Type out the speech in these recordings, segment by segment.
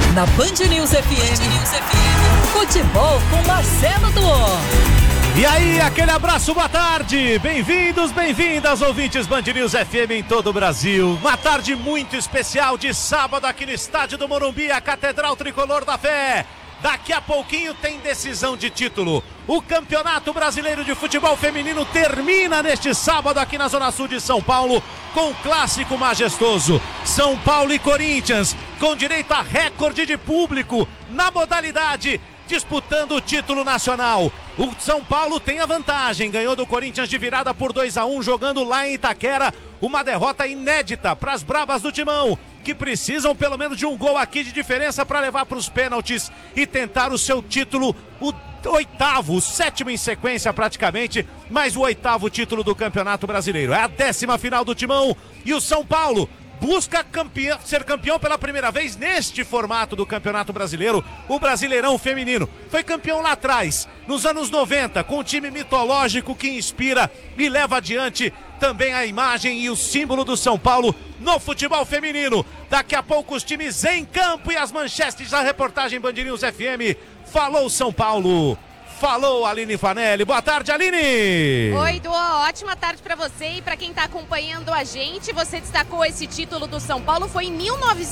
Na Band News FM, futebol com Marcelo Duó. E aí, aquele abraço, boa tarde, bem-vindos, bem-vindas, ouvintes Band News FM em todo o Brasil. Uma tarde muito especial de sábado aqui no estádio do Morumbi, a Catedral Tricolor da Fé. Daqui a pouquinho tem decisão de título. O Campeonato Brasileiro de Futebol Feminino termina neste sábado aqui na Zona Sul de São Paulo com um clássico majestoso. São Paulo e Corinthians, com direito a recorde de público na modalidade, disputando o título nacional. O São Paulo tem a vantagem, ganhou do Corinthians de virada por 2-1, jogando lá em Itaquera. Uma derrota inédita para as bravas do Timão, que precisam pelo menos de um gol aqui de diferença para levar para os pênaltis e tentar o seu título, o oitavo, o sétimo em sequência praticamente, mas o oitavo título do Campeonato Brasileiro. É a 10ª final do Timão e o São Paulo busca ser campeão pela primeira vez neste formato do Campeonato Brasileiro, o Brasileirão Feminino. Foi campeão lá atrás, nos anos 90, com um time mitológico que inspira e leva adiante também a imagem e o símbolo do São Paulo no futebol feminino. Daqui a pouco os times em campo e as manchetes da reportagem Band News FM. Falou São Paulo! Falou, Aline Fanelli. Boa tarde, Aline! Oi, Duó. Ótima tarde pra você e pra quem tá acompanhando a gente. Você destacou esse título do São Paulo, foi em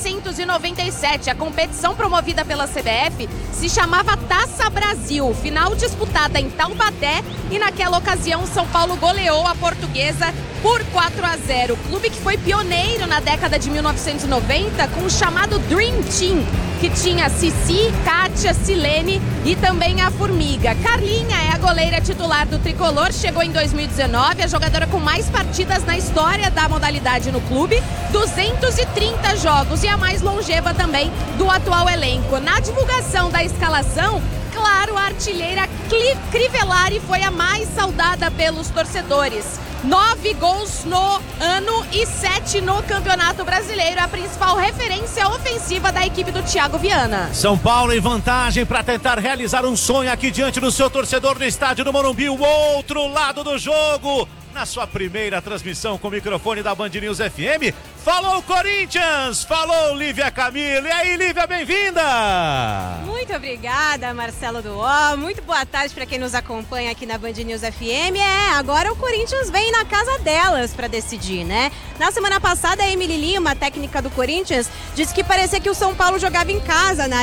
1997. A competição promovida pela CBF se chamava Taça Brasil. Final disputada em Taubaté e naquela ocasião São Paulo goleou a Portuguesa por 4-0. O clube que foi pioneiro na década de 1990 com o chamado Dream Team, que tinha Cici, Kátia, Silene e também a Formiga. Carlinha é a goleira titular do Tricolor, chegou em 2019, a jogadora com mais partidas na história da modalidade no clube, 230 jogos, e a mais longeva também do atual elenco. Na divulgação da escalação, claro, a artilheira Crivellari foi a mais saudada pelos torcedores. 9 gols no ano e 7 no Campeonato Brasileiro, a principal referência ofensiva da equipe do Thiago Viana. São Paulo em vantagem para tentar realizar um sonho aqui diante do seu torcedor no estádio do Morumbi, o outro lado do jogo. Na sua primeira transmissão com o microfone da Band News FM, falou Corinthians, falou Lívia Camilo. E aí, Lívia, bem-vinda! Muito obrigada, Marcelo Duó. Muito boa tarde para quem nos acompanha aqui na Band News FM. Agora o Corinthians vem na casa delas para decidir, né? Na semana passada, a Emily Lima, técnica do Corinthians, disse que parecia que o São Paulo jogava em casa na